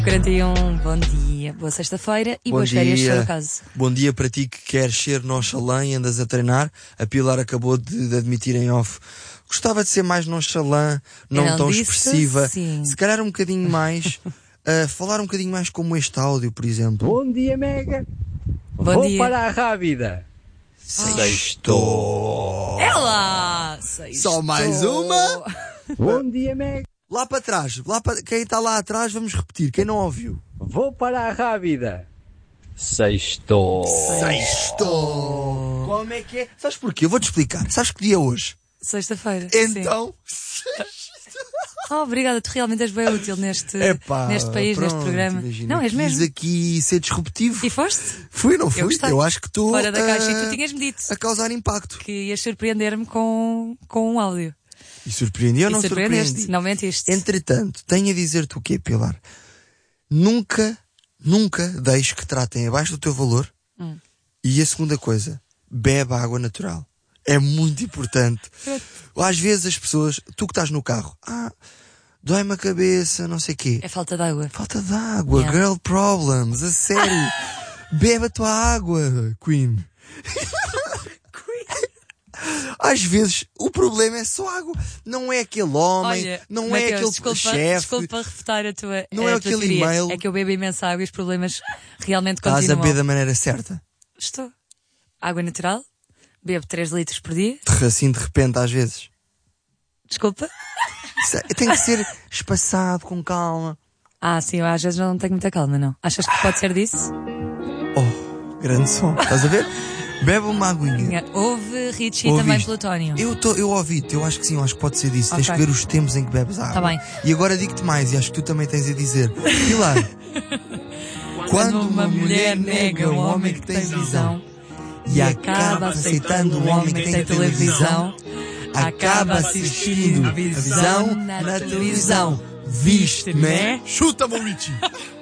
41, bom dia, boa sexta-feira e boas férias, se for o caso. Bom dia para ti que queres ser nonchalant e andas a treinar. A Pilar acabou de admitir em off. Gostava de ser mais nonchalant, não tão expressiva. Sim. Se calhar um bocadinho mais, falar um bocadinho mais como este áudio, por exemplo. Bom dia, Mega. Bom dia. Para a Rábida. Sextou. Ela! Sextou. Só mais uma? Bom dia, Mega. Lá para trás, quem está lá atrás, vamos repetir. Quem não ouviu? Vou para a Rábida. Sextou. Sextou. Como é que é? Sabes porquê? Eu vou-te explicar. Sabes que dia é hoje? Sexta-feira. Então... Obrigada, tu realmente és bem útil neste país, pronto, neste programa. Imagina, Não, és mesmo. quis aqui ser disruptivo. E foste? Fui, não fui? Eu acho que estou fora da caixa, e tu tinhas-me dito a causar impacto. que ias surpreender-me com um áudio. E surpreendi ou não surpreendi? Não mentiste. Entretanto, tenho a dizer-te o quê, Pilar? Nunca deixes que tratem abaixo do teu valor. E a segunda coisa, bebe água natural. É muito importante. Às vezes as pessoas, tu que estás no carro, dói-me a cabeça, não sei o quê. É falta de água. Falta de água, Yeah. girl problems, a sério. Bebe a tua água, Queen. Às vezes o problema é só água. Não é aquele homem, Olha, não é aquele chefe. Desculpa refutar a tua Não é a tua aquele teoria. e-mail. É que eu bebo imensa água e os problemas realmente Estás a continuam. beber da maneira certa. Estou. Água natural. Bebo 3 litros por dia. Assim de repente às vezes. Desculpa. Tem que ser espaçado, com calma. Sim, eu às vezes não tenho muita calma, não. Achas que pode ser disso? Oh, grande som. Estás a ver? Bebe uma aguinha. Houve Richie e Ouviste? também Plutónio. Eu ouvi-te, eu acho que sim, eu acho que pode ser disso. Tens Ok. que ver os tempos em que bebes água. Tá bem. E agora digo-te mais, e acho que tu também tens a dizer. Pilar, quando uma mulher nega um homem que tem visão e acaba aceitando um homem que tem televisão, acaba assistindo a visão na televisão. Viste, né? Chuta-me, Richie!